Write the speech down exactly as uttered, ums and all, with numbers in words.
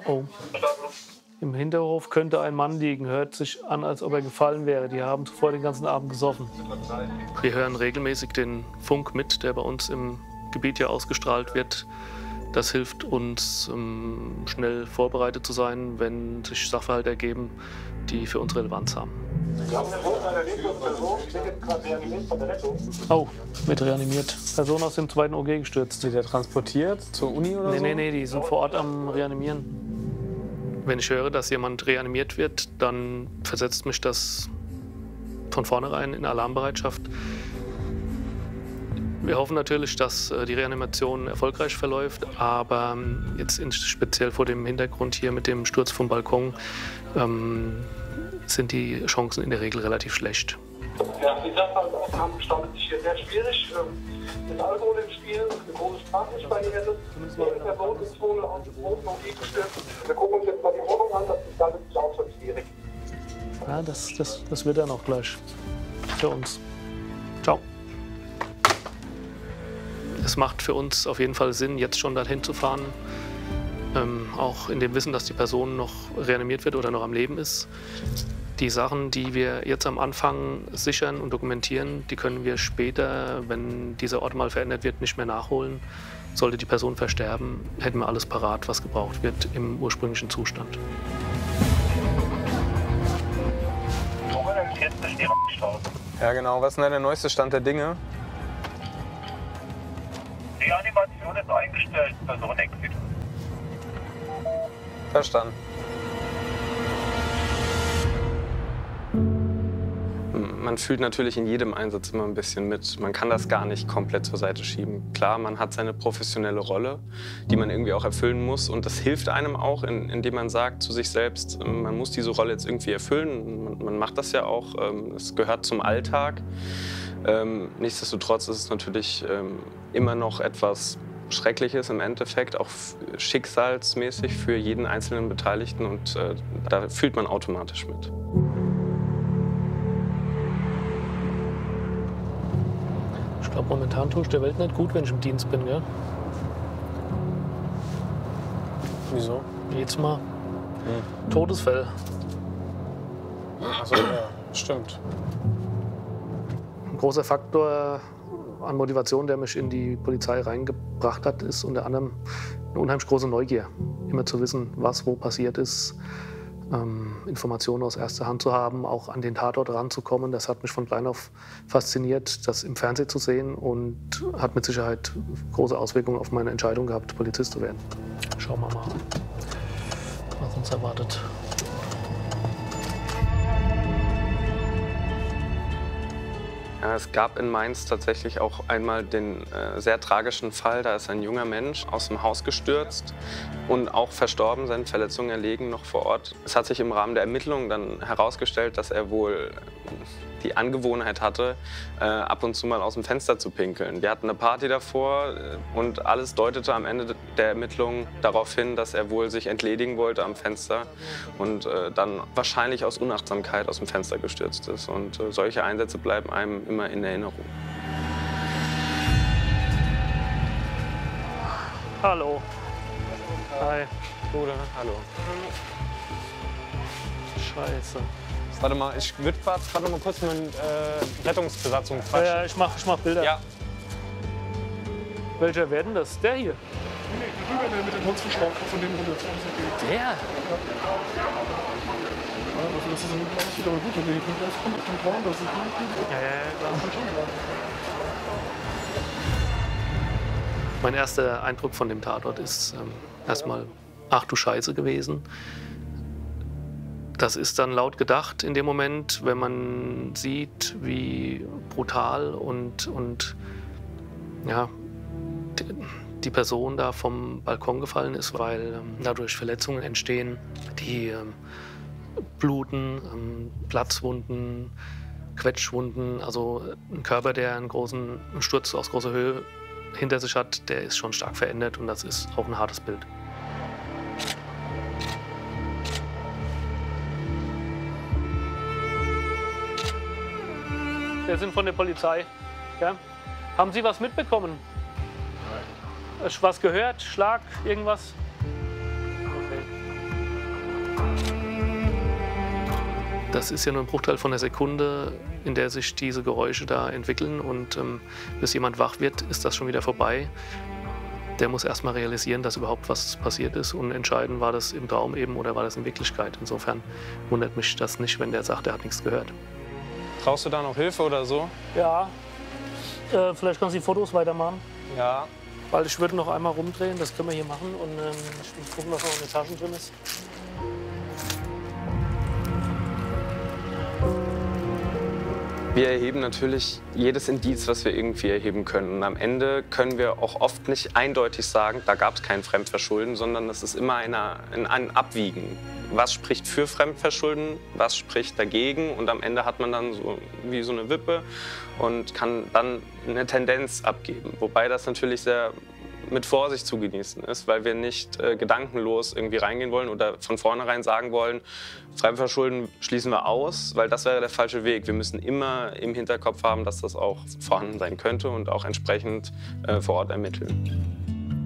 Oh. Im Hinterhof könnte ein Mann liegen. Hört sich an, als ob er gefallen wäre. Die haben zuvor den ganzen Abend gesoffen. Wir hören regelmäßig den Funk mit, der bei uns im Gebiet ja ausgestrahlt wird. Das hilft uns, um schnell vorbereitet zu sein, wenn sich Sachverhalte ergeben, die für uns Relevanz haben. Oh, wird reanimiert. Person aus dem zweiten O G gestürzt. Wird er transportiert zur Uni oder nee, so? Nee, nee, die sind vor Ort am Reanimieren. Wenn ich höre, dass jemand reanimiert wird, dann versetzt mich das von vornherein in Alarmbereitschaft. Wir hoffen natürlich, dass die Reanimation erfolgreich verläuft, aber jetzt speziell vor dem Hintergrund hier mit dem Sturz vom Balkon ähm, sind die Chancen in der Regel relativ schlecht. Ja, die Sachverhaltsaufnahme gestaltet sich hier sehr schwierig. Mit Alkohol im Spiel, eine große Sprachbarriere. Die Person ist wohl aus dem großen O G gestürzt. Wir gucken uns jetzt mal die Wohnung an, das gestaltet sich auch schon schwierig. Ja, das, das, das wird dann auch gleich für uns. Ciao. Es macht für uns auf jeden Fall Sinn, jetzt schon dorthin zu fahren. Ähm, auch in dem Wissen, dass die Person noch reanimiert wird oder noch am Leben ist. Die Sachen, die wir jetzt am Anfang sichern und dokumentieren, die können wir später, wenn dieser Ort mal verändert wird, nicht mehr nachholen. Sollte die Person versterben, hätten wir alles parat, was gebraucht wird im ursprünglichen Zustand. Ja genau, was ist denn der neueste Stand der Dinge? Die Animation ist eingestellt, Person Exit. Verstanden. Man fühlt natürlich in jedem Einsatz immer ein bisschen mit. Man kann das gar nicht komplett zur Seite schieben. Klar, man hat seine professionelle Rolle, die man irgendwie auch erfüllen muss. Und das hilft einem auch, indem man sagt zu sich selbst, man muss diese Rolle jetzt irgendwie erfüllen. Man, man macht das ja auch, es gehört zum Alltag. Nichtsdestotrotz ist es natürlich immer noch etwas Schreckliches im Endeffekt, auch schicksalsmäßig für jeden einzelnen Beteiligten. Und äh, da fühlt man automatisch mit. Ich glaube, momentan tue ich der Welt nicht gut, wenn ich im Dienst bin, gell? Wieso? Jedes Mal. Hm. Todesfälle. Achso, ja, stimmt. Ein großer Faktor an Motivation, der mich in die Polizei reingebracht hat, ist unter anderem eine unheimlich große Neugier. Immer zu wissen, was wo passiert ist, ähm, Informationen aus erster Hand zu haben, auch an den Tatort ranzukommen. Das hat mich von klein auf fasziniert, das im Fernsehen zu sehen und hat mit Sicherheit große Auswirkungen auf meine Entscheidung gehabt, Polizist zu werden. Schauen wir mal, was uns erwartet. Ja, es gab in Mainz tatsächlich auch einmal den äh, sehr tragischen Fall, da ist ein junger Mensch aus dem Haus gestürzt und auch verstorben, seine Verletzungen erlegen noch vor Ort. Es hat sich im Rahmen der Ermittlungen dann herausgestellt, dass er wohl die Angewohnheit hatte, äh, ab und zu mal aus dem Fenster zu pinkeln. Wir hatten eine Party davor äh, und alles deutete am Ende der Ermittlungen darauf hin, dass er wohl sich entledigen wollte am Fenster und äh, dann wahrscheinlich aus Unachtsamkeit aus dem Fenster gestürzt ist. Und äh, solche Einsätze bleiben einem immer in Erinnerung. Hallo. Hi. Gute, hallo. Scheiße. Warte mal, ich würde gerade noch mal kurz mit äh, Rettungsbesatzung quatschen. Ja, ich mach, ich mach Bilder. Ja. Welcher werden das? Der hier? Nee, der Rüber, der mit dem Holzverschlag von dem runter. Der? Ja, also das ist ein Blau, das sieht aber gut aus. Wenn das kommt auf den Braun, das ist gut. Ja, ja, ja, klar. Das kann schon bleiben. Mein erster Eindruck von dem Tatort ist ähm, erstmal, ach du Scheiße gewesen. Das ist dann laut gedacht in dem Moment, wenn man sieht, wie brutal und, und ja, die Person da vom Balkon gefallen ist, weil ähm, dadurch Verletzungen entstehen, die ähm, bluten, ähm, Platzwunden, Quetschwunden. Also ein Körper, der einen großen Sturz aus großer Höhe hinter sich hat, der ist schon stark verändert und das ist auch ein hartes Bild. Wir sind von der Polizei. Ja? Haben Sie was mitbekommen? Nein. Was gehört? Schlag? Irgendwas? Okay. Das ist ja nur ein Bruchteil von einer Sekunde, in der sich diese Geräusche da entwickeln. Und ähm, bis jemand wach wird, ist das schon wieder vorbei. Der muss erst mal realisieren, dass überhaupt was passiert ist und entscheiden, war das im Traum eben oder war das in Wirklichkeit. Insofern wundert mich das nicht, wenn der sagt, er hat nichts gehört. Brauchst du da noch Hilfe oder so? Ja, äh, vielleicht kannst du die Fotos weitermachen. Ja. Weil ich würde noch einmal rumdrehen, das können wir hier machen. Und ähm, ich muss gucken, was noch in den Taschen drin ist. Wir erheben natürlich jedes Indiz, was wir irgendwie erheben können. Und am Ende können wir auch oft nicht eindeutig sagen, da gab es kein Fremdverschulden, sondern das ist immer eine, ein Abwiegen. Was spricht für Fremdverschulden, was spricht dagegen? Und am Ende hat man dann so wie so eine Wippe und kann dann eine Tendenz abgeben. Wobei das natürlich sehr mit Vorsicht zu genießen ist, weil wir nicht äh, gedankenlos irgendwie reingehen wollen oder von vornherein sagen wollen, Fremdverschulden schließen wir aus, weil das wäre der falsche Weg. Wir müssen immer im Hinterkopf haben, dass das auch vorhanden sein könnte und auch entsprechend äh, vor Ort ermitteln.